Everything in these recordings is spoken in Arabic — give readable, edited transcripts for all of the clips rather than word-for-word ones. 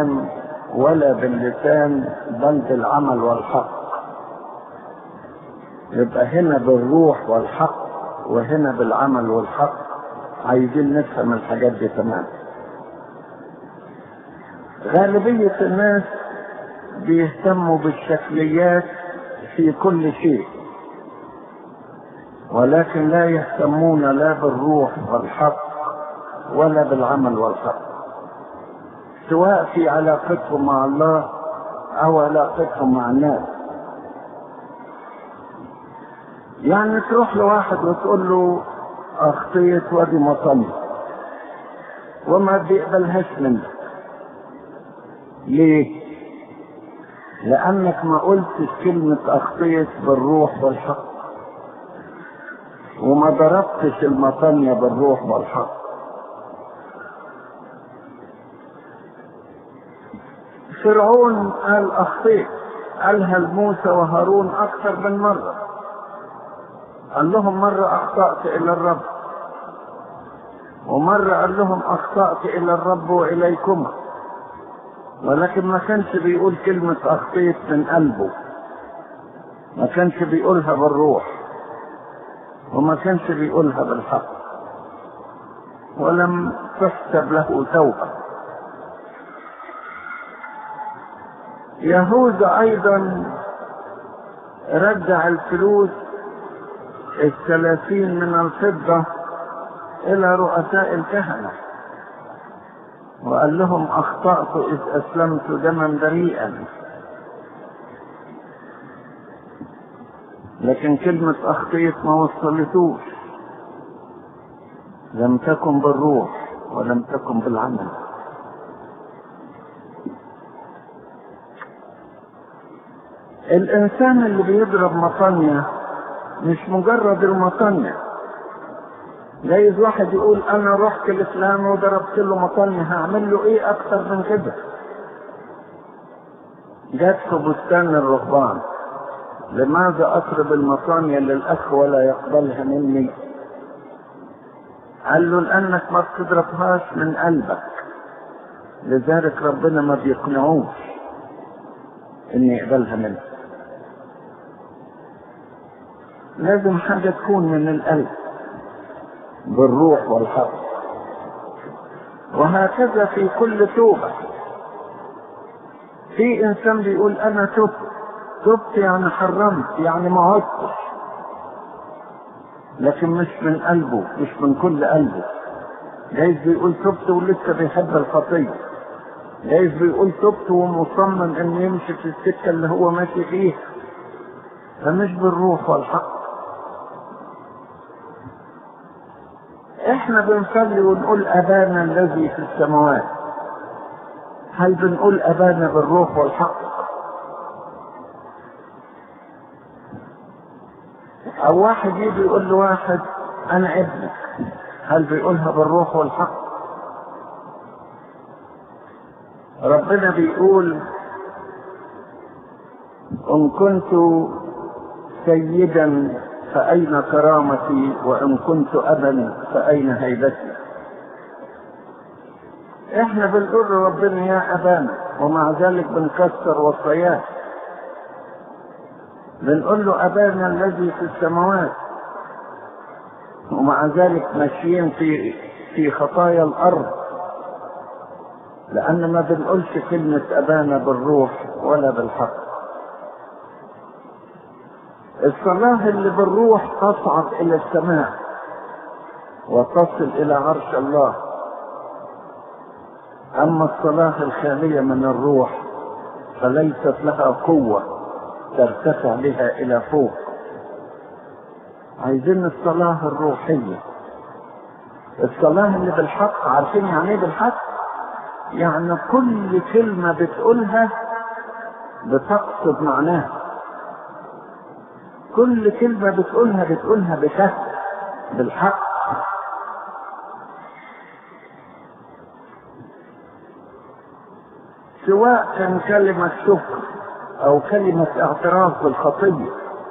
بالكلام ولا باللسان بل بالعمل والحق. يبقى هنا بالروح والحق وهنا بالعمل والحق. عايزين نفهم الحاجات دي تمام. غالبية الناس بيهتموا بالشكليات في كل شيء، ولكن لا يهتمون لا بالروح والحق ولا بالعمل والحق، سواء في علاقتهم مع الله او علاقتهم مع الناس. يعني تروح لواحد وتقول له اخطيت وادي مطني وما بيقبلهاش منك. ليه؟ لانك ما قلتش كلمة اخطيت بالروح والحق، وما ضربتش المطنية بالروح والحق. فرعون قال اخطيت، قالها لموسى وهارون اكثر من مرة. قال لهم مرة اخطأت الى الرب، ومرة قال لهم اخطأت الى الرب واليكما، ولكن ما كانش بيقول كلمة اخطيت من قلبه، ما كانش بيقولها بالروح، وما كانش بيقولها بالحق، ولم تحسب له توبة. يهوذا ايضا رجع الفلوس 30 من الفضة الى رؤساء الكهنة وقال لهم اخطأت اذ اسلمت دما بريئا. لكن كلمة اخطيت ما وصلتوش، لم تكن بالروح ولم تكن بالعمل. الانسان اللي بيضرب مطنية مش مجرد المطنية. جايز واحد يقول انا رحت لفلان وضربت له مطنية، هعمل له ايه اكتر من كده؟ جات في بستان الرهبان، لماذا اطلب المطانية للاخ ولا يقبلها مني؟ قال له لانك ما بتضربهاش من قلبك، لذلك ربنا ما بيقنعوش ان يقبلها منك. لازم حاجة تكون من القلب بالروح والحق. وهكذا في كل توبة. في انسان بيقول انا تبت يعني حرمت، يعني ما عدتش، لكن مش من قلبه، مش من كل قلبه. جايز بيقول تبت ولسه بيحب الخطية، جايز بيقول تبت ومصمم انه يمشي في السكة اللي هو ماشي فيها، فمش بالروح والحق. احنا بنصلي ونقول ابانا الذي في السماوات، هل بنقول ابانا بالروح والحق؟ او واحد يجي يقول له واحد انا ابنك، هل بيقولها بالروح والحق؟ ربنا بيقول ان كنت سيدا فأين كرامتي، وإن كنت أبا فأين هيبتي. إحنا بنقول ربنا يا أبانا، ومع ذلك بنكسر وصاياه. بنقول له أبانا الذي في السماوات، ومع ذلك ماشيين في خطايا الأرض، لأن ما بنقولش كلمة أبانا بالروح ولا بالحق. الصلاة اللي بالروح تصعد إلى السماء وتصل إلى عرش الله، أما الصلاة الخالية من الروح فليست لها قوة ترتفع بها إلى فوق. عايزين الصلاة الروحية، الصلاة اللي بالحق. عارفين يعني ايه بالحق؟ يعني كل كلمة بتقولها بتقصد معناها، كل كلمة بتقولها بفهم بالحق. سواء كان كلمة شكر او كلمة اعتراف بالخطية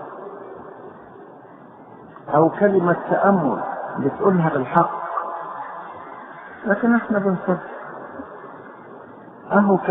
او كلمة تأمل، بتقولها بالحق. لكن احنا بنصدق اهو